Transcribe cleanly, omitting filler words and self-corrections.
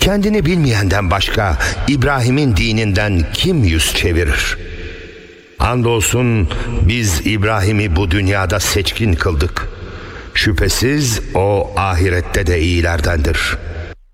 Kendini bilmeyenden başka İbrahim'in dininden kim yüz çevirir? Andolsun biz İbrahim'i bu dünyada seçkin kıldık. Şüphesiz o ahirette de iyilerdendir.